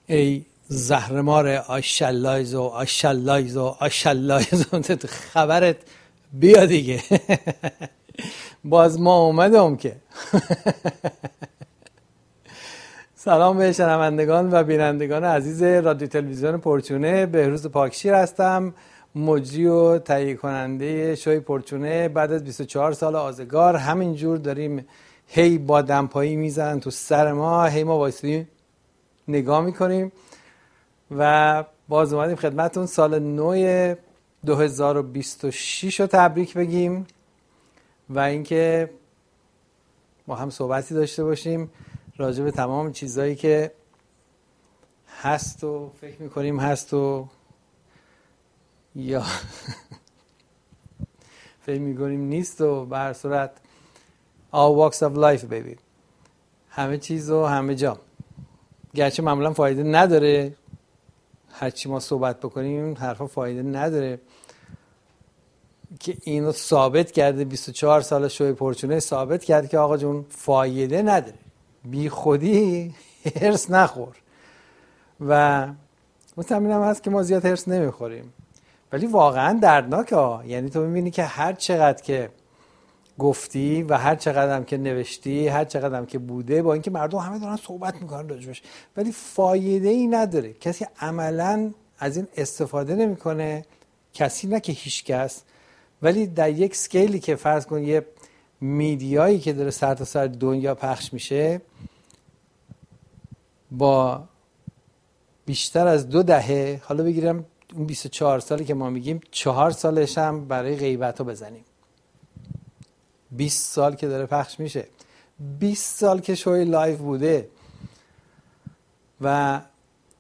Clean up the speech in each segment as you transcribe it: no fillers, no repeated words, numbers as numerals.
ای زهرمار آشالایزو خبرت بیا دیگه. باز ما اومدم که. سلام به شنوندگان و بینندگان عزیز رادیو تلویزیون پرچونه. بهروز پاکشیر هستم، مجری و تهیه کننده شوی پرچونه. بعد از 24 سال آزگار همینجور داریم هی با دمپایی میزنن تو سر ما، هی ما وایسیم نگاه میکنیم و باز اومدیم خدمتون سال نو 2026 رو تبریک بگیم و اینکه با هم صحبتی داشته باشیم راجع به تمام چیزایی که هست و فکر میکنیم هست و یا فکر میکنیم نیست و به هر صورت all walks of life baby، همه چیز و همه جا. گرچه معمولا فایده نداره هرچی ما صحبت بکنیم حرفا فایده نداره، که اینو ثابت کرده 24 سال شوی پرچونه ثابت کرده که آقا جون فایده نداره، بی خودی هرس نخور. و مطمئنم هم هست که ما زیاد هرس نمیخوریم، ولی واقعا دردناکه ها. یعنی تو میبینی که هر چقدر که گفتی و هر چقدر هم که نوشتی، هر چقدر هم که بوده، با اینکه مردم همه دارن صحبت میکنن راجبش، ولی فایده ای نداره. کسی عملا از این استفاده نمیکنه، کسی نه که هیچ کس، ولی در یک سکیلی که فرض کن یه میدیایی که داره سر تا سر دنیا پخش میشه با بیشتر از 2 دهه، حالا بگیرم اون 24 سالی که ما میگیم 4 سالش هم برای غیبت ها بزنیم، 20 سال که داره پخش میشه، 20 سال که شوی لایو بوده و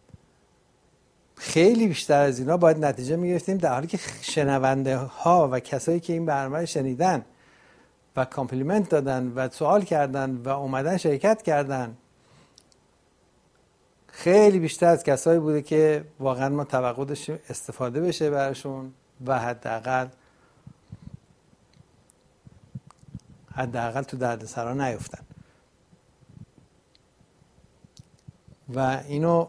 خیلی بیشتر از اینا باید نتیجه میگرفتیم، در حالی که شنونده ها و کسایی که این برنامه شنیدن و کامپلیمنت دادن و سوال کردن و اومدن شرکت کردن خیلی بیشتر از کسایی بوده که واقعا ما توقع داشتیم استفاده بشه براشون و حداقل تو دردسرا نیفتن. و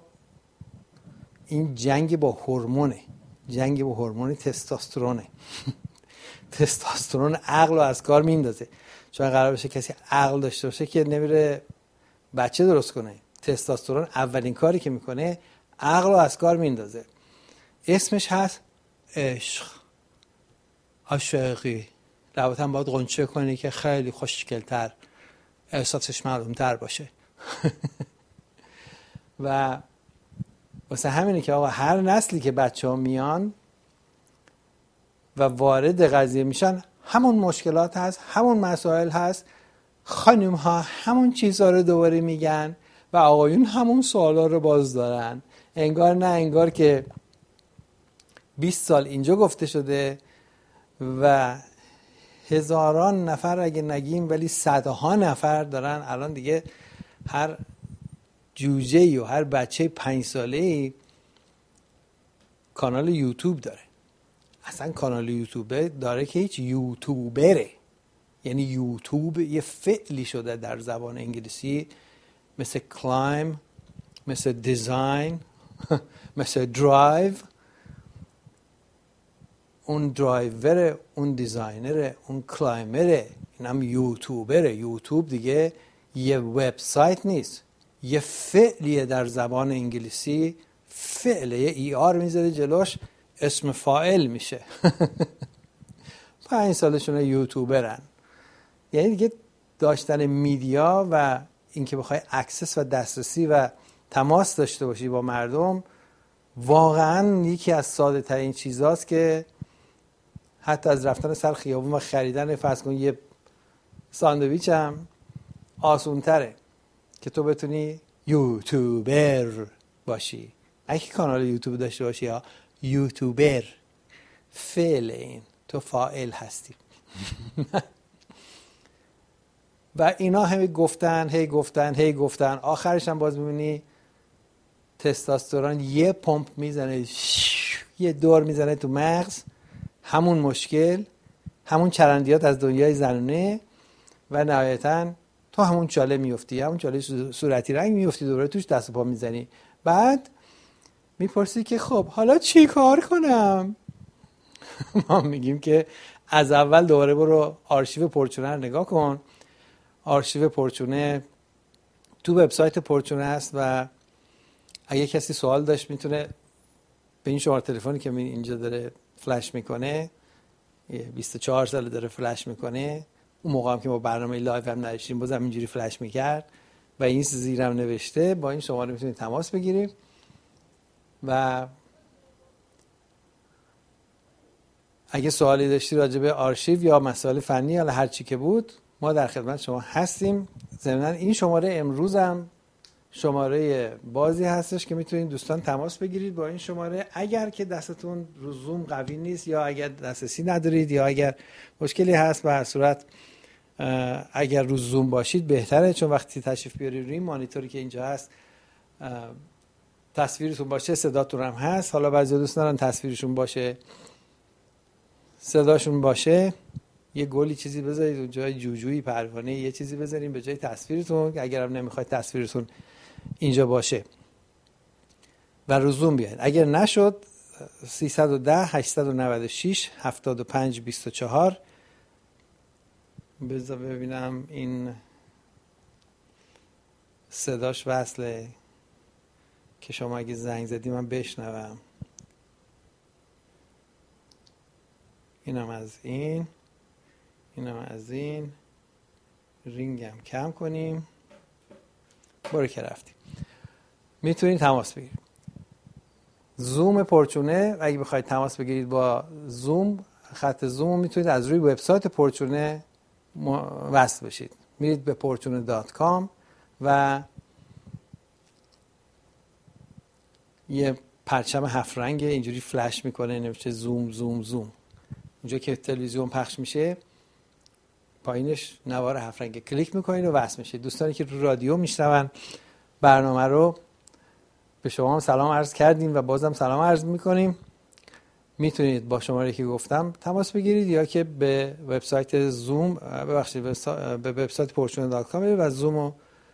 این جنگ با هورمون تستوسترونه. تستوسترون عقل رو از کار میندازه. چون قرار بشه کسی عقل داشته باشه که نمیره بچه درست کنه. تستوسترون اولین کاری که میکنه عقل رو از کار میندازه. اسمش هست عشق، عاشقی. البته هم باید غنچه کنی که خیلی خوشگل‌تر، احساسش معلوم‌تر باشه. و واسه همینه که آقا هر نسلی که بچه‌ها میان و وارد قضیه میشن همون مشکلات هست، همون مسائل هست، خانم ها همون چیزها رو دوباره میگن و آقایون همون سوالا رو باز دارن. انگار نه انگار که 20 سال اینجا گفته شده و هزاران نفر اگه نگیم ولی صدها نفر دارن الان دیگه هر جوجه‌ای و هر بچه 5 ساله‌ای کانال یوتیوب داره. اصلا کانال یوتیوب داره که هیچ یوتیوبره، یعنی یوتیوب یه فعلی شده در زبان انگلیسی، مثل کلایم، مثل دیزاین، مثل درایو. اون درایوره، اون دیزاینره، اون کلایمره، این هم یوتیوبره. یوتیوب دیگه یه وبسایت نیست، یه فعلیه در زبان انگلیسی. فعله، یه ای آر میذاره جلوش، اسم فاعل میشه. 5 سالشونه یوتیوبرن. یعنی دیگه داشتن میدیا و اینکه بخوای اکسس و دسترسی و تماس داشته باشی با مردم واقعا یکی از ساده ترین چیزاست که حتی از رفتن سر خیابون و خریدن فرض کن یه ساندویچ هم آسون تره که تو بتونی یوتیوبر باشی. اگه کانال یوتیوب داشته باشی یا یوتیوبر، فعل، این تو فاعل هستی. و اینا همه هی گفتن آخرش هم باز میبینی تستوسترون یه پمپ میزنه، یه دور میزنه تو مغز، همون مشکل، همون چرندیات از دنیای زنونه و نهایتاً تو همون چاله میفتی، همون چاله صورتی رنگ میفتی، دوباره توش دست و پا میزنی. بعد میپرسی که خب حالا چی کار کنم؟ ما میگیم که از اول دوباره برو آرشیو پرچونه رو نگاه کن. آرشیو پرچونه تو وبسایت پرچونه است و اگه کسی سوال داشت میتونه به این شماره تلفنی که اینجا داره فلش میکنه، 24 سال داره فلش میکنه، اون موقع هم که ما برنامه لایو هم نداشتیم بازم اینجوری فلش میکرد و این زیرم نوشته، با این شماره میتونید تماس بگیریم و اگه سوالی داشتی راجع به آرشیو یا مسائل فنی یا هر چی که بود ما در خدمت شما هستیم. ضمناً این شماره امروز هم شماره بازی هستش که میتونید دوستان تماس بگیرید با این شماره اگر که دستتون رو زوم قوی نیست یا اگر دسترسی ندارید یا اگر مشکلی هست. به هر صورت اگر رو زوم باشید بهتره، چون وقتی تشریف بیارید روی مانیتوری که اینجا هست تصویرتون باشه، صداتون هم هست. حالا بعضی دوست دارن تصویرشون باشه صداشون باشه، یه گلی چیزی بذارید اونجا، جوجویی پروانه یه چیزی بذارین به جای تصویرتون، اگر هم نمیخواید تصویرتون اینجا باشه و رو زوم بیاین. اگر نشد 310 896 75 24. بذار ببینم این صداش وصله که شما اگه زنگ زدی من بشنوم. اینم از این، اینم از این، رینگم کم کنیم. برو که رفتیم. میتونید تماس بگیرید. زوم پرچونه اگه بخواید تماس بگیرید با زوم، خط زوم میتونید از روی وبسایت پرچونه وصل بشید. میرید به porchune.com و یه پرچم 7 رنگ اینجوری فلش میکنه نوشته زوم زوم زوم. اونجا که تلویزیون پخش میشه پایینش نوار 7 رنگ کلیک میکنید و وصل میشید. دوستانی که رو رادیو میشنون برنامه رو به شما هم سلام عرض کردیم و بازم سلام عرض میکنیم. میتونید با شماره که گفتم تماس بگیرید یا که به وبسایت زوم به وبسایت porchune.com و زوم رو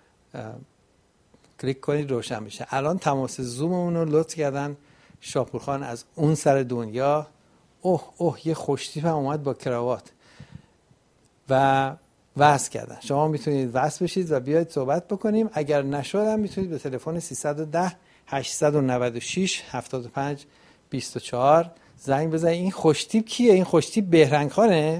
کلیک کنید روشن بشه. الان تماس زوممون رو لطف کردن شاپورخان از اون سر دنیا. یه خوشتیپ هم اومد با کراوات و وصل کردن. شما میتونید وصل بشید و بیاید صحبت بکنیم. اگر نشدم میتونید به تلفن 310 896 75 24 زنگ بزنید. این خوشتیپ کیه؟ این خوشتیپ بهرنگ خانه.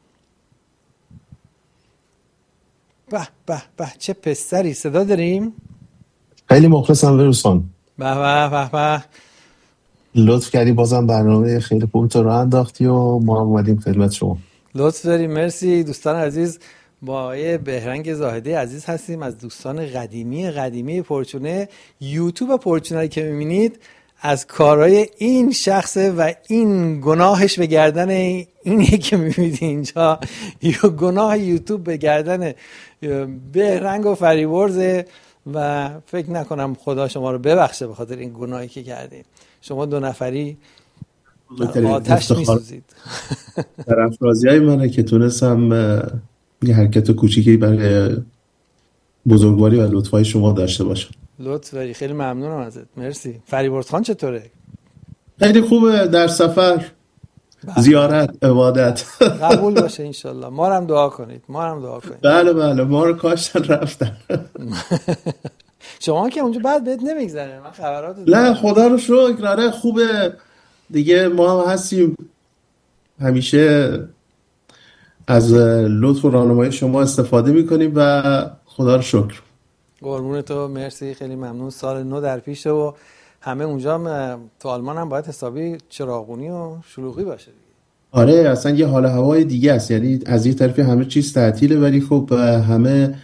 به به به چه پسری. صدا داریم؟ خیلی مخلصم ویروسان. به به به به. لطف کردی بازم برنامه خیلی خوب تو راه انداختی و ما هم اومدیم خدمت شما. لطف داریم. مرسی دوستان عزیز. با آقای بهرنگ زاهدی عزیز هستیم از دوستان قدیمی پرچونه. یوتیوب پرچونه که میبینید از کارهای این شخصه و این گناهش به گردن اینه که میبینید اینجا. گناه یوتیوب به گردن بهرنگ و فریورزه و فکر نکنم خدا شما رو ببخشه به خاطر این گناهی که کردید. شما دو نفری آتش میسوزید. طرفدارای های منه که تونستم یه حرکت کوچیکی برای بزرگواری و لطفای شما داشته باشم. لطف داری. خیلی ممنونم ازت. مرسی. فریبرز خان چطوره؟ خیلی خوبه. در سفر زیارت عبادت قبول باشه انشالله. ما هم دعا کنید. بله ما رو کاشتن رفتن. شما که اونجا بعد بهت نمیگذره. من خبرات نه خدا رو شکر. آره خوبه دیگه. ما هم هستیم همیشه از لطف و راهنمایی شما استفاده میکنیم و خدا رو شکر. قربون تو. مرسی. خیلی ممنون. سال نو در پیشه و همه اونجا تو آلمان هم باید حسابی چراغونی و شلوغی باشه. آره اصلا یه حال هوای دیگه است. یعنی از یه طرفی همه چیز تعطیله ولی خب همه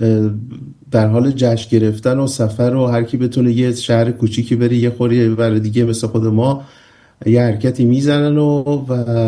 در حال جشن گرفتن و سفر و هر کی بتونه یه شهر کوچیکی بره یه خوری برای دیگه مثل خود ما یه حرکتی میزنن و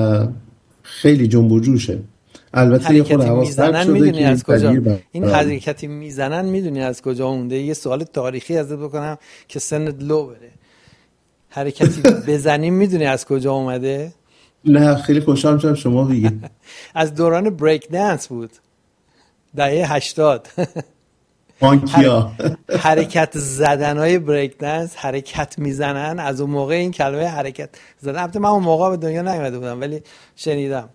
خیلی جنب و جوشه. البته یه خورده حواس پرت شده که از کجا این حرکتی میزنن میدونی از کجا اونده. یه سوال تاریخی ازت بکنم که سنت لو بره. حرکتی بزنیم میدونی از کجا اومده؟ نه خیلی خوشحال میشم شما بگید. از دوران بریک دنس بود. دهه 80 بانکیا حرکت زدنهای بریک دنس، حرکت میزنن. از اون موقع این کلمه حرکت زدن، البته من اون موقع به دنیا نیومده بودم ولی شنیدم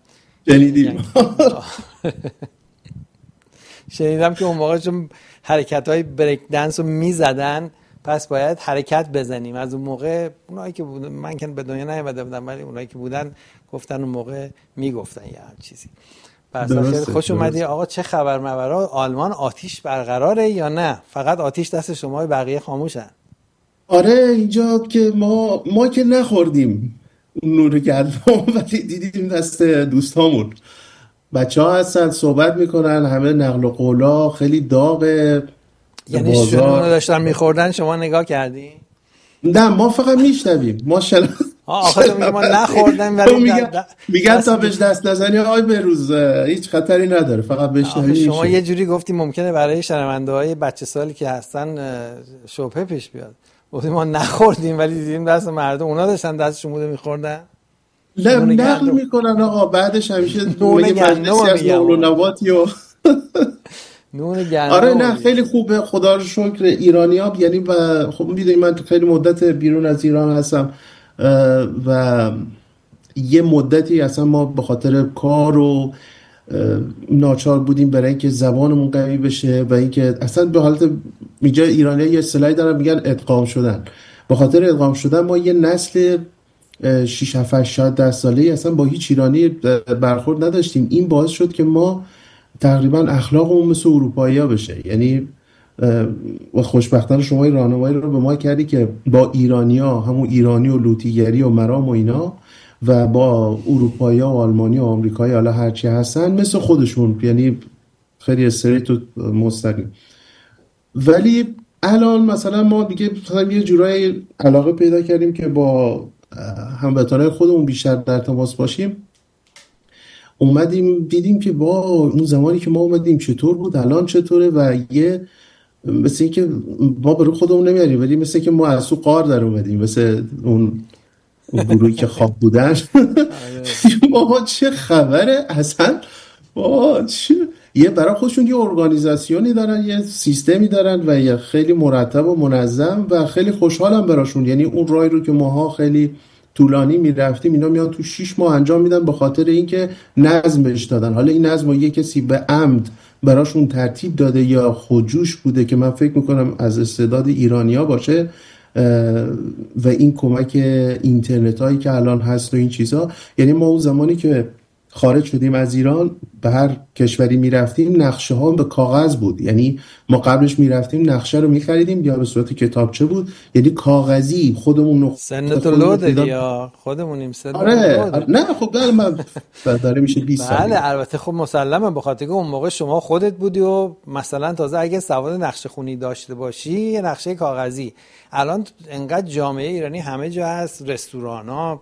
شنیدم که اون موقع چون حرکت‌های بریک دنس رو میزدن پس باید حرکت بزنیم. از اون موقع اونایی که بودن، من که به دنیا نیومده بودم ولی اونایی که بودن گفتن اون موقع میگفتن یه چیزی. خیلی خوش اومدی آقا. چه خبر مبرا؟ آلمان آتیش برقراره یا نه فقط آتیش دست شما بقیه خاموشن؟ آره اینجا که ما که نخوردیم اون نور گرما ولی دیدیم دست دوستامون. بچه ها هستن صحبت میکنن، همه نقل و قولا خیلی داغه. یعنی شنونو داشتن میخوردن شما نگاه کردی؟ نه ما فقط میشنویم. ماشاءالله. آخه تو میگه ما نخوردیم ولی میگن تا بهش دست نزنی آی بروز هیچ خطری نداره، فقط بشنوی. شما یه جوری گفتی ممکنه برای شنونده های بچه سالی که هستن شبهه پیش بیاد. گفتیم ما نخوردیم ولی دیدیم دست مردم، اونا داشتن دستشون بوده میخوردن. نقل میکنن آقا، بعدش همیشه یه مجلسی از نقل و نباتی و نون گندم. آره نه خیلی خوبه خدا رو شکر. ایرانی‌ها یعنی و خب میدونی من خیلی مدت بیرون از ایران هستم و یه مدتی اصلا ما به خاطر کار و ناچار بودیم برای اینکه زبانمون قوی بشه و اینکه اصلا به حالت اینجا ایرانی‌ها یه اصطلاحی دارن میگن ادغام شدن. به خاطر ادغام شدن ما یه نسل 6 7 شاید 10 ساله‌ای اصلا با هیچ ایرانی برخورد نداشتیم. این باعث شد که ما تقریبا اخلاقمون مثل اروپایی‌ها بشه. یعنی و خوشبختانه شما این راهنمایی رو به ما کردی که با ایرانی‌ها، همون ایرانی و لوطیگری و مرام و اینا، و با اروپایی‌ها و آلمانی و آمریکایی حالا هرچی هستن مثل خودشون، یعنی خیلی استریت و مستقیم. ولی الان مثلا ما دیگه یه جورایی علاقه پیدا کردیم که با هموطنای خودمون بیشتر در تماس باشیم. اومدیم دیدیم که با اون زمانی که ما اومدیم چطور بود، الان چطوره، و یه مثل این که ما برای خودمون نمیاریم ولی مثل که ما از تو قار در اومدیم، مثل اون گروهی که خواب بودن. ما چه خبره اصلا، یه برای خودشون یه ارگانیزاسیونی دارن، یه سیستمی دارن و یه خیلی مرتب و منظم و خیلی خوشحالم براشون. یعنی اون راهی رو که ماها خیلی طولانی میرفتیم اینا میان تو 6 ماه انجام میدن به خاطر اینکه نظمش دادن. حالا این نظم رو یه کسی به عمد براشون ترتیب داده یا خودجوش بوده که من فکر میکنم از استعداد ایرانیا باشه و این کمک اینترنت هایی که الان هست و این چیزها. یعنی ما اون زمانی که خارج شدیم از ایران به هر کشوری میرفتیم نقشه ها به کاغذ بود. یعنی ما قبلش میرفتیم نقشه رو میخریدیم یا به صورت کتابچه بود، یعنی کاغذی خودمون سنتو لوده یا خودمونیم سن. آره نه خب من داره میشه 20 سال. بله البته خب مسلمه به خاطر که اون موقع شما خودت بودی و مثلا تازه اگه سواد نقشه خونی داشته باشی یه نقشه کاغذی. الان انقدر جامعه ایرانی همه جا هست، رستوران‌ها،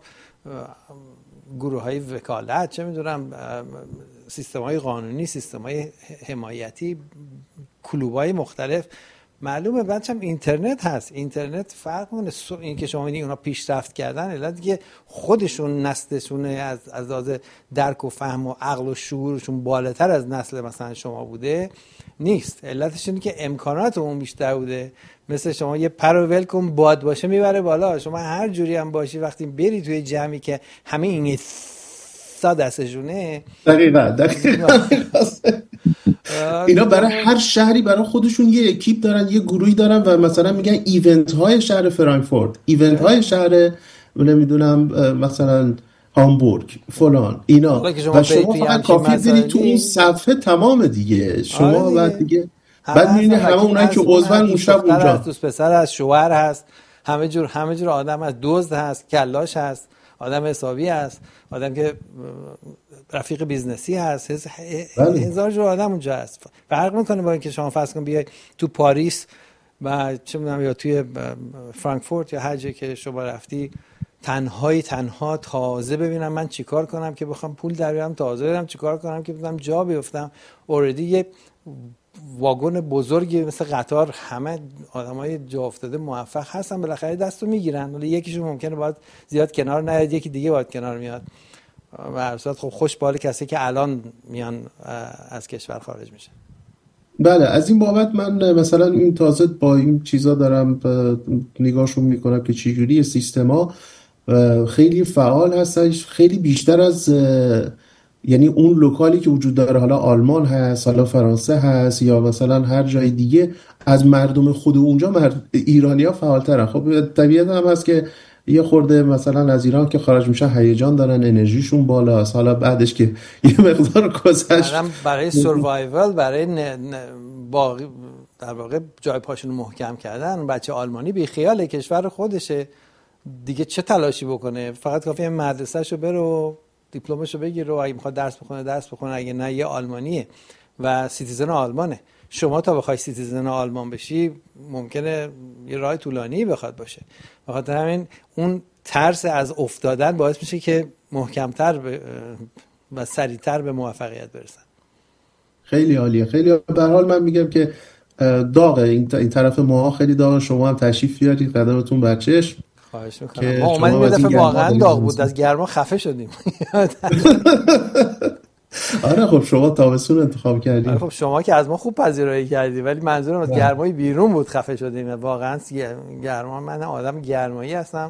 گروه‌های وکالت، چه می‌دونم سیستم‌های قانونی، سیستم‌های حمایتی، کلوب‌های مختلف. معلومه بعدش هم اینترنت هست. اینترنت فرق کنه این که شما می‌بینید اونا پیشرفت کردن علت دیگه خودشون نسلشون از لحاظ درک و فهم و عقل و شعورشون بالاتر از نسل مثلا شما بوده نیست. علتش اینه که امکانات اون بیشتر بوده. مثل شما یه پر ول کن باد باشه میبره بالا. شما هر جوری هم باشی وقتی بری توی جمعی که همه این دستشونه دقیقاً اینا برای هر شهری برای خودشون یه اکیپ دارن، یه گروهی دارن و مثلا میگن ایونت های شهر فرانکفورت، ایونت های شهر نمیدونم مثلا هامبورگ فلان اینا، و شما فقط کافی برید تو اون صفحه تمام دیگه شما بعد دیگه بعد میبینی همه اونایی که عضون اون شب اونجا دوست پسر هست، شوهر هست، همه جور آدم هست، دزد هست، کلاش هست، آدم حسابی هست، آدم که رفیق بیزنسی هست، هزار جور آدم اونجا هست. فرق میکنه با اینکه شما فرض کن بیای تو پاریس و چه میدونم یا توی فرانکفورت یا هر جایی که شما رفتی تنها تازه ببینم من چیکار کنم که بخوام پول در بیارم، تازه ببینم چیکار کنم که بتونم جا بیفتم. اوردی یه واگن بزرگی مثل قطار همه آدمای جا افتاده موفق هستن بالاخره دستو میگیرن. ولی یکیشون ممکنه باید زیاد کنار نیاد، یکی دیگه باید کنار میاد. و هر صورت خب خوش به حال کسی که الان میان از کشور خارج میشه. بله، از این بابت من مثلا این تازه با این چیزا دارم نگاهشون میکنم که چجوری سیستما خیلی فعال هستش، خیلی بیشتر از یعنی اون لوکالی که وجود داره، حالا آلمان هست، حالا فرانسه هست، یا مثلا هر جای دیگه، از مردم خود اونجا ایرانی ها فعالترن. خب طبیعت هم هست که یه خورده مثلا از ایران که خارج میشن هیجان دارن، انرژیشون بالاست، حالا بعدش که یه مقدار گذشت برای سروایوال، برای باقی در واقع جای پاشون محکم کردن، بچه آلمانی بی خیال کشور خودشه دیگه، چه تلاشی بکنه؟ فقط کافیه مدرسه‌شو بره و دیپلمشو بگیره و اگه میخواد درس بخونه، اگه نه یه آلمانیه و سیتیزن آلمانه. شما تا بخوای سیتیزن آلمان بشی ممکنه یه راه طولانی بخواد باشه. بخاطر همین اون ترس از افتادن باعث میشه که محکمتر و سریعتر به موفقیت برسن. خیلی عالیه، خیلی به هر حال من میگم که داغه این طرف ما، خیلی داغه. شما هم تشریف بیارید، قدمتون بر چشم. خواهش میکنم. ما اومدیم یه دفعه واقعا داغ بود، از گرما خفه شدیم. آره خب شما تابستون انتخاب کردید. آره خب شما که از ما خوب پذیرایی کردی، ولی منظورم از گرمای بیرون بود خفه شدیم. واقعا گرما، من آدم گرمایی هستم.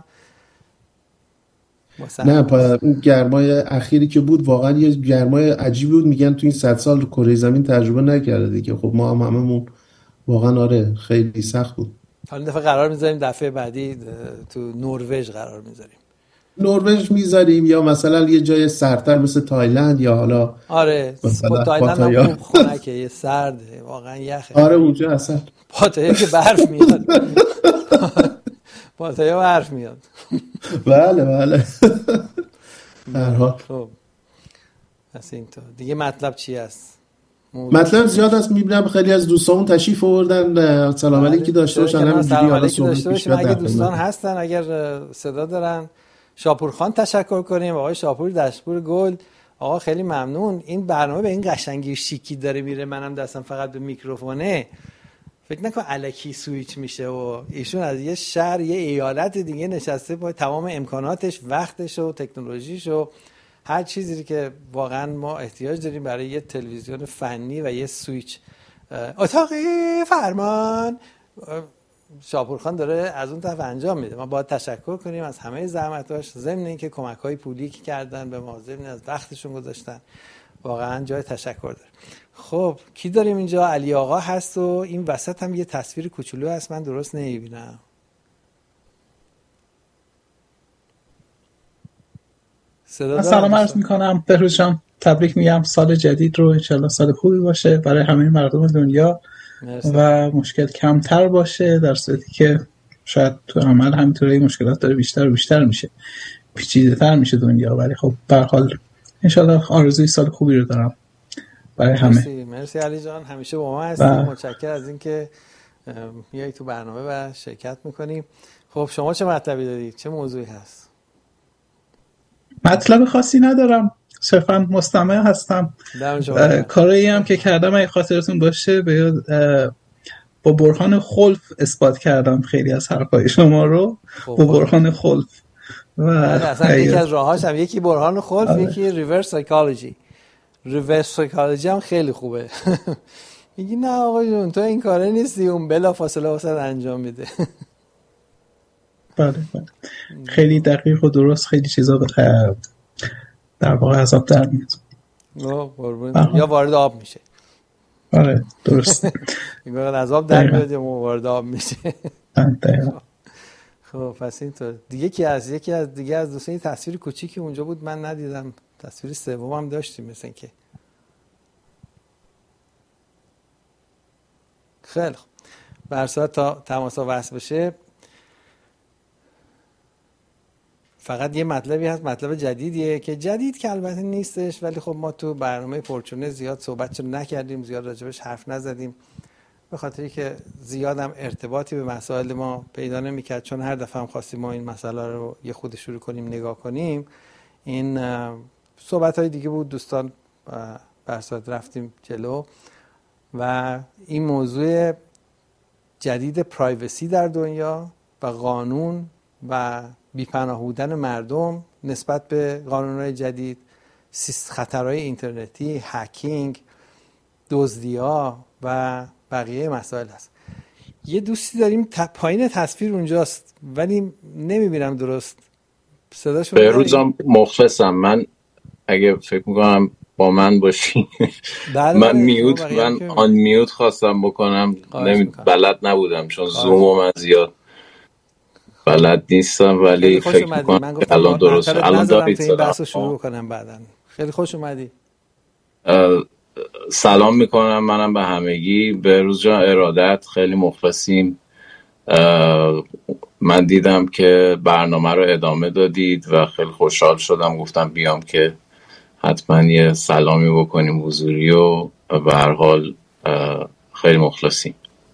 نه اون گرمای اخیری که بود واقعا یه گرمای عجیبی بود، میگن تو این 100 سال کره زمین تجربه نکرده دیگه. خب ما هم هممون واقعا آره خیلی سخت بود. حالا دفعه قرار میذاریم دفعه بعدی تو نروژ قرار میذاریم. نروژ میذاریم، یا مثلا یه جای سردتر مثل تایلند، یا حالا آره تایلند هم خوب خنکه، یه سرده واقعا یخه. آره اونجا اصلا پاتایا که برف میاد. پاتایا برف میاد. بله بله. هر حال خب پس اینطور دیگه مطلب چی است؟ مطلب زیاد است، میبینم خیلی از دوستامون تشریف آوردن. سلام علیکی داشته باشن، همینجوری حالا داشته باشیم. اگه دوستان هستن، اگر صدا دارن، شاپور خان تشکر کنیم، آقای شاپور دشپور گل. آقا خیلی ممنون. این برنامه به این قشنگی شیکی داره میره، منم دستم فقط به میکروفونه. فکر نکن الکی سویچ میشه و ایشون از یه شهر یه ایالت دیگه نشسته با تمام امکاناتش، وقتش و تکنولوژیش و هر چیزی که واقعا ما احتیاج داریم برای یه تلویزیون فنی و یه سویچ. اتاقی فرمان شاپورخان داره از اون طرف انجام میده. ما باید تشکر کنیم از همه زحمتاش، ضمن اینکه کمک‌های پولی که کردن به ما، ضمن از وقتشون گذاشتن، واقعا جای تشکر داره. خب کی داریم اینجا؟ علی آقا هست و این وسط هم یه تصویر کوچولو هست، من درست نمیبینم. سلام عرض میکنم بهروز جان، تبریک میگم، سال جدید رو انشالله سال خوبی باشه برای همه مردم دنیا. مرسی. و مشکل کمتر باشه، در صورتی که شاید تو عمل همینطوری مشکلات داره بیشتر و بیشتر میشه، پیچیده تر میشه دنیا، ولی خب به هر حال انشالله آرزوی سال خوبی رو دارم برای همه. مرسی علی جان، همیشه با ما هستیم. متشکرم از اینکه میای تو برنامه و شرکت میکنیم. خب شما چه مطلبی دارید؟ چه موضوعی هست؟ مطلب خاصی ندارم، صرفا مستمع هستم. کاری هم که کردم اگه خاطرتون باشه با برهان خلف اثبات کردم خیلی از حرفای شما رو با برهان خلف. و اصلا یکی از راهاش هم یکی برهان خلف، یکی ریورس سایکولوژی. ریورس سایکولوژی هم خیلی خوبه. میگی نه آقا جون تو این کاره نیستی، اون بلا فاصله واسه انجام میده. بله خیلی دقیق و درست، خیلی چیزا در واقع عذاب در میاد یا وارد آب میشه. آره درست. میگن عذاب در میاد یا وارد آب میشه. خب پس اینطور یکی از دوستان تصویر کوچیکی اونجا بود من ندیدم، تصویر سوم هم داشتیم مثلا که. خیلی خوب، به هر صورت تا تماسا وصل بشه فقط یه مطلبی هست، مطلب جدیدیه که جدید که البته نیستش، ولی خب ما تو برنامه پرچونه زیاد صحبتش نکردیم، زیاد راجبش حرف نزدیم، به خاطری که زیاد هم ارتباطی به مسائل ما پیدا نمی‌کرد، چون هر دفعه هم خواستیم ما این مسئله رو یه خود شروع کنیم نگاه کنیم. این صحبت‌های دیگه بود، دوستان برسات رفتیم جلو و این موضوع جدید پرایوسی در دنیا و قانون و بی‌پناه بودن مردم نسبت به قانون‌های جدید، خطرهای اینترنتی، هکینگ، دزدی‌ها و بقیه مسائل هست. یه دوستی داریم پایین تصویر اونجاست ولی نمیبینم درست صداشو. بهروزم مخلصم. من اگه فکر میکنم با من باشی من آن میوت خواستم بکنم، بلد نبودم چون زوم من زیاد بلد نیستم، ولی فکر میکنم الان درست. الان دارید این بحث رو شروع کنم بعدن. خیلی خوش اومدی. سلام میکنم منم به همگی. بهروز جان ارادت، خیلی مخلصیم. من دیدم که برنامه رو ادامه دادید و خیلی خوشحال شدم، گفتم بیام که حتما یه سلامی بکنیم حضوری و به هر حال خیلی مخلصیم.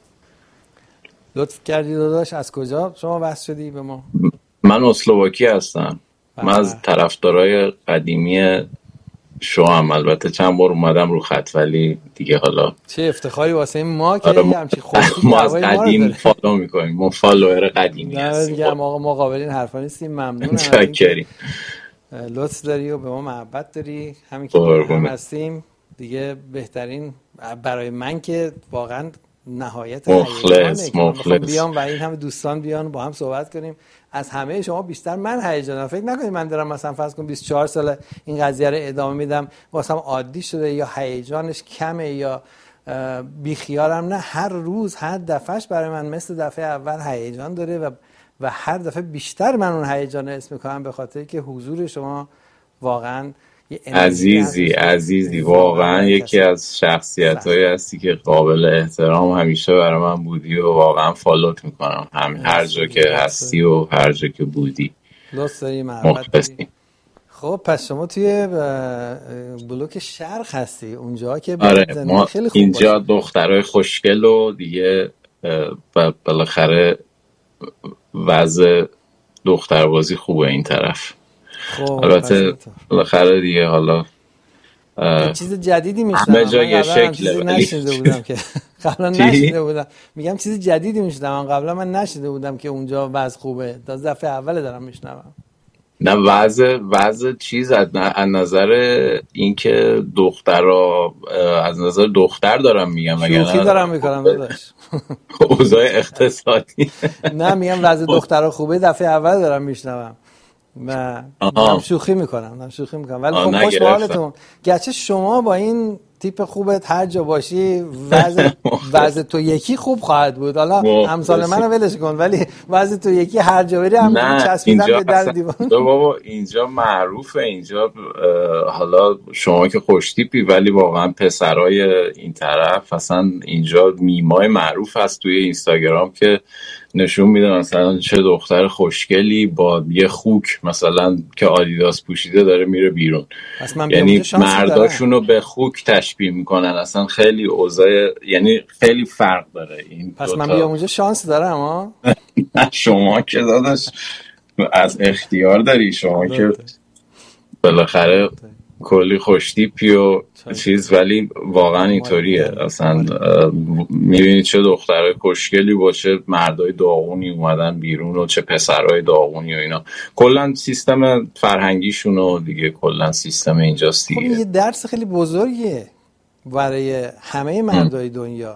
لطف کردی داداش. از کجا شما وصل شدی به ما؟ من اسلواکی هستم. من از طرفدارای قدیمی شوام. البته چند بار اومدم رو خط ولی دیگه حالا چه افتخاری واسه ما که همچین خوشی ما از قدیم فالو میکنیم. ما فالوور قدیمی هستیم. دیگه ما مقابلین حرفا نیستیم. ممنونم. متشکرم. لطف داری و به ما محبت داری. همین که هم هستیم دیگه بهترین برای من که واقعا نهایت مخلص بیام و این همه دوستان بیان با هم صحبت کنیم. از همه شما بیشتر من هیجانم. فکر نکنید من دارم مثلا فرض کن 24 سال این قضیه رو ادامه میدم واسم عادی شده یا هیجانش کمه یا بیخیالم. نه، هر روز هر دفعهش برای من مثل دفعه اول هیجان داره و هر دفعه بیشتر من اون هیجان حس میکنم به خاطر که حضور شما واقعا عزیزی واقعا یکی از شخصیت‌هایی هستی که قابل احترام همیشه برای من بودی و واقعا فالوت میکنم هر جا که هستی و هر جا که بودی. لطف داری، محبت داری. خب پس شما توی بلوک شرق هستی، اونجا که ما خیلی خوب اینجا دخترای خوشگل و دیگه بالاخره وضع دختربازی خوبه این طرف. البته بالاخره دیگه حالا چیز جدیدی میشنم. همه جا یه شکله نشنیده بودم که قبلا نشنیده بودم. میگم چیز جدیدی میشنم. قبلا من نشنیده بودم که اونجا وضع خوبه. تا دفعه اول دارم میشنوم. نه وضع چیز از نظر اینکه دخترها از نظر دختر دارم میگم. شوخی دارم میکنم داداش. اوضاع اقتصادی. نه میگم وضع دخترها خوبه. دفعه اول دارم میشنوم. من شوخی میکنم ولی خب خوش به حالتون. گرچه شما با این تیپ خوبت هر جا باشی وضع تو یکی خوب خواهد بود. حالا امثال منو ولش کن، ولی وضع تو یکی هر جا بری هم چسبیدن به در دیوار. بابا اینجا معروفه. اینجا حالا شما که خوش تیپی ولی واقعا پسرای این طرف اصلا اینجا میمای معروف هست توی اینستاگرام که نشون میده مثلا چه دختر خوشگلی با یه خوک مثلا که آدیداس پوشیده داره میره بیرون. یعنی مرداشونو به خوک تشبیه میکنن. اصلا خیلی اوضاع یعنی خیلی فرق داره این. پس من بیام اونجا شانس دارم ها؟ شما که داداش از اختیار داری. شما که بالاخره کلی خوشتیپی و چیز، ولی واقعا اینطوریه. اصلا میبینید چه دخترای خوشگلی باشه مردای داغونی اومدن بیرون و چه پسرای داغونی و اینا. کلا سیستم فرهنگیشون و دیگه کلا سیستم اینجاست دیگه. خب یه درس خیلی بزرگیه برای همه مردای دنیا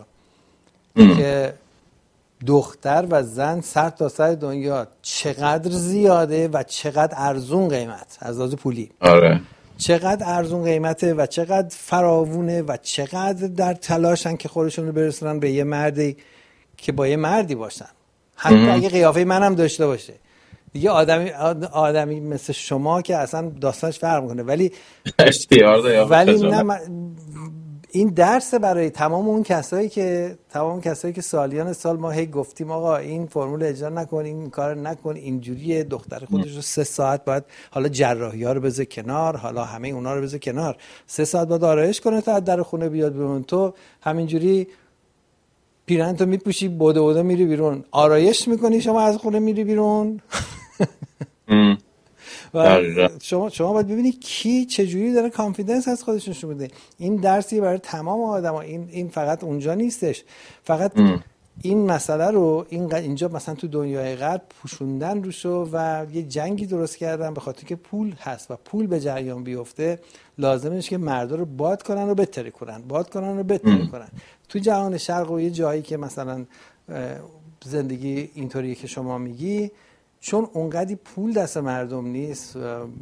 که دختر و زن سر تا سر دنیا چقدر زیاده و چقدر ارزون قیمت از لحاظ پولی. آره. چقدر ارزون قیمته و چقدر فراوونه و چقدر در تلاشن که خودشون رو برسونن به یه مردی که با یه مردی باشن. حتی اگه قیافه منم داشته باشه. دیگه آدمی مثل شما که اصلا داستانش فرق میکنه. ولی نه، این درس برای تمام کسایی که سالیان سال ما هی گفتیم آقا این فرمول اجرا نکن، این کار نکن، اینجوریه. دختر خودش رو 3 ساعت باید حالا جراحی‌ها رو بذاره کنار، حالا همه اونا رو بذاره کنار، 3 ساعت باید آرایش کنه تا از در خونه بیاد بیرون. تو همینجوری پیرهن تو میپوشی بوده میری بیرون، آرایش میکنی، شما از خونه میری بیرون. و شما باید ببینید کی چجوری داره کانفیدنس از خودش نشون میده. این درسی برای تمام آدما. این فقط اونجا نیستش. فقط این مسئله رو اینجا مثلا تو دنیای غرب پوشوندن روشو و یه جنگی درست کردن به خاطر که پول هست و پول به جریان بیفته لازمه که مردا رو باد کنن و بتره کنن. تو جهان شرق و یه جایی که مثلا زندگی اینطوریه که شما میگی، چون اونقدی پول دست مردم نیست،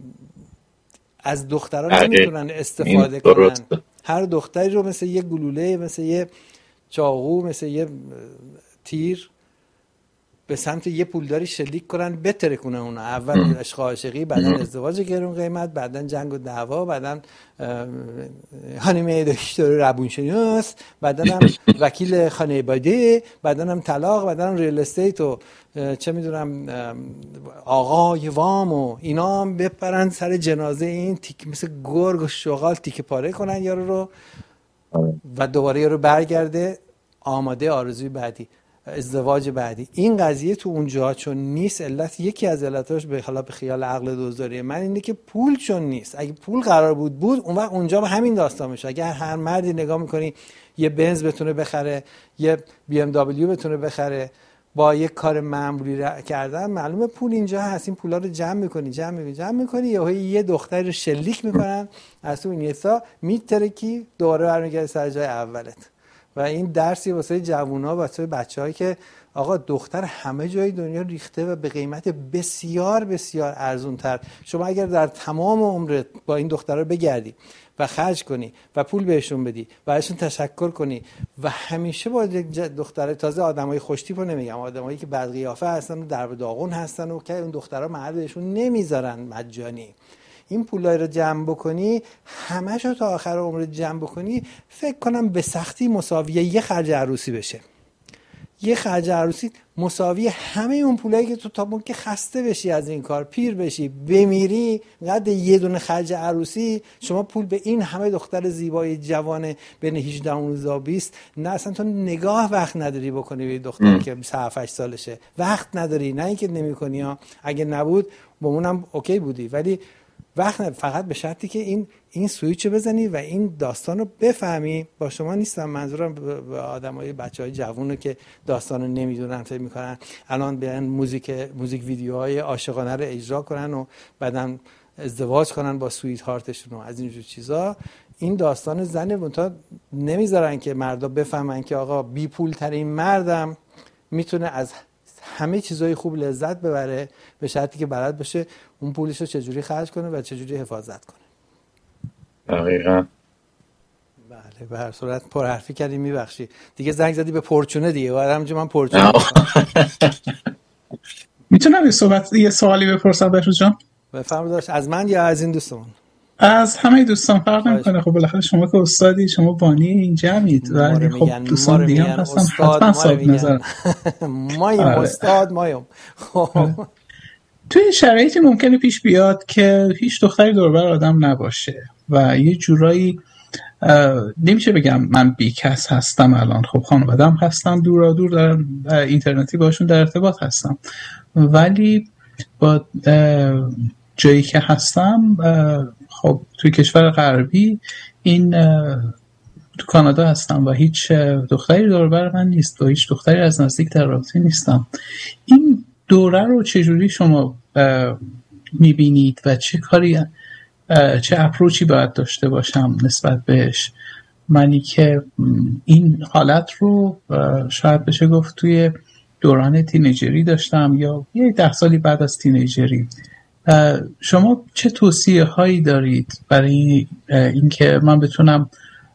از دخترها نمیتونن استفاده کنن. هر دختری رو مثل یه گلوله، مثل یه چاقو، مثل یه تیر به سمت یه پولداری شلیک کنن، بتره کنن اونا. اول عشق عاشقی، بعدن ازدواج گرون قیمت، بعدن جنگ و دعوا، بعدن هانیمه دکتر روانشناس، بعدن هم وکیل خانواده، بعدن هم طلاق، بعدن هم ریل استیت و چه میدونم آقای وام و اینا هم بپرن سر جنازه این مثل گرگ و شغال تیکه پاره کنن یارو رو و دوباره یارو برگرده آماده آرزوی بعدی، ازدواج بعدی. این قضیه تو اونجا چون نیست، علت یکی از علتاش به خیال عقل دوزاری من اینه که پول چون نیست. اگه پول قرار بود اون وقت اونجا به همین داستان میشه. اگه هر مردی نگاه میکنی یه بنز بتونه بخره، یه بی ام دبلیو بتونه بخره با یه کار معمولی کردن، معلومه پول اینجا هست. این پولا رو جمع میکنی یه دختری رو شلیک میکنن از تو اینستا میترکی دوباره برمیگرده سر جای اولت. و این درسی واسه جوونا و واسه بچه‌هایی که آقا دختر همه جای دنیا ریخته و به قیمت بسیار بسیار ارزونتر. شما اگر در تمام عمرت با این دخترها بگردی و خرج کنی و پول بهشون بدی و ازشون تشکر کنی و همیشه با دختر، تازه آدمای خوشتیپو نمیگم، آدمایی که بد قیافه هستن و درب داغون هستن و که اون دخترها محل بهشون نمیذارن مجانی، این پولای رو جمع بکنی، همه‌شو تا آخر عمرت جمع بکنی، فکر کنم به سختی مساویه یه خرج عروسی بشه. یه خرج عروسی مساوی همه اون پولایی که تو تا که خسته بشی از این کار، پیر بشی، بمیری، قد یه دونه خرج عروسی شما پول به این همه دختر زیبای جوان بین 18 و 20 نه اصلا تو نگاه وقت نداری بکنی به دختری که 7-8 سالشه. وقت نداری، نه اینکه نمی‌کنی ها، اگه نبود با اونم اوکی بودی، ولی وقت فقط به شرطی که این سویچو بزنی و این داستان رو بفهمی. با شما نیستم، منظورم به آدمای بچهای جوونه که داستانو نمیدونن، فکر میکنن الان بیان موزیک ویدیوهای عاشقانه رو اجرا کنن و بعدن ازدواج کنن با سویت هارتشون و از اینجور چیزا. این داستان زنه منتها نمیذارن که مردا بفهمن که آقا بی پول ترین مردم میتونه از همه چیزای خوب لذت ببره، به شرطی که بلد باشه اون پولش رو چجوری خرج کنه و چجوری حفاظت کنه. دقیقاً. بله، به هر صورت پرحرفی کردی، میبخشی دیگه. زنگ زدی به پرچونه دیگه، همونجا من پرچونه میتونم یه سوالی بپرسم بهروز جان؟ بفرمایید. از من یا از این دوستمون؟ از همه دوستان فرق نمیکنه. خب بالاخره شما که استادی، شما بانی این جمعید، ولی خب دوستان دیگه هم هستن، حتما صاحب نظر. مایم استاد مایم. خب توی شرایطی ممکنه پیش بیاد که هیچ دختری دور بر آدم نباشه و یه جورایی نمیشه بگم من بیکس هستم الان، خب خانواده‌ام هستن دورا دور، در اینترنتی باشون در ارتباط هستم، ولی با جایی که هستم خب توی کشور غربی، این تو کانادا هستم و هیچ دختری دور بر من نیست و هیچ دختری از نزدیک در رابطه نیستم. این دوره رو چجوری شما میبینید و چه اپروچی باید داشته باشم نسبت بهش؟ منی که این حالت رو شاید بشه گفت توی دوران تینیجری داشتم یا 10 سالی بعد از تینیجری. شما چه توصیه هایی دارید برای اینکه من بتونم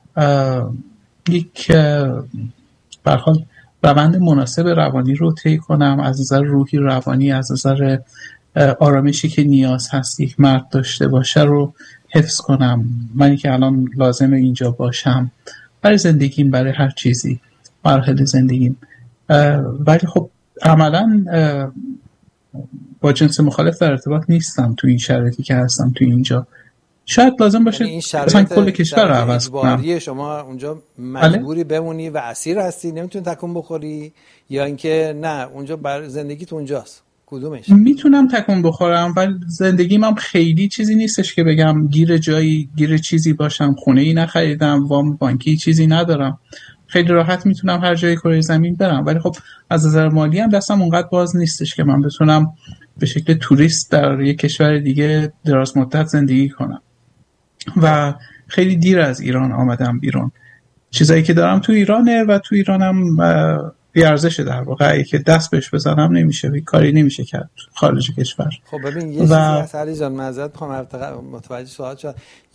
یک به هر حال روند مناسب روانی رو طی کنم، از نظر روحی، روانی، از نظر آرامشی که نیاز هست یک مرد داشته باشه رو حفظ کنم، منی که الان لازمه اینجا باشم برای زندگیم، برای هر چیزی، مرحله زندگیم، ولی خب عملاً با جنس مخالف در ارتباط نیستم تو این شرایطی که هستم تو اینجا. شاید لازم باشه مثلا کل کشور رو عوض کنم. شما اونجا مجبوری بمونی و اسیر هستی، نمیتونی تکون بخوری، یا اینکه نه اونجا بر زندگیت اونجاست؟ کدومش؟ میتونم تکون بخورم ولی زندگیم هم خیلی چیزی نیستش که بگم گیر چیزی باشم، خونه ای نخریدم، وام بانکی چیزی ندارم. خیلی راحت میتونم هر جای کره زمین برم، ولی خب از نظر مالی هم دستم اونقدر باز نیستش که من بتونم به شکل توریست در یک کشور دیگه دراز مدت زندگی کنم و خیلی دیر از ایران آمدم بیرون. چیزایی که دارم تو ایرانه و تو ایرانم بیارزشه، در واقع که دست بهش بزنم نمیشه، کاری نمیشه کرد خارج کشور. خب ببین یه چیزی از علی جان معذرت میخوام متوجه سوال شد.